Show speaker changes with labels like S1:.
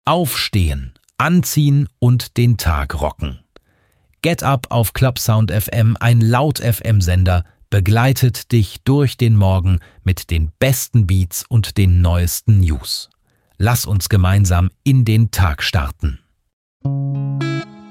S1: Aufstehen, anziehen und den Tag rocken. Get Up auf Clubsound FM, ein Laut-FM-Sender, begleitet dich durch den Morgen mit den besten Beats und den neuesten News. Lass uns gemeinsam in den Tag starten.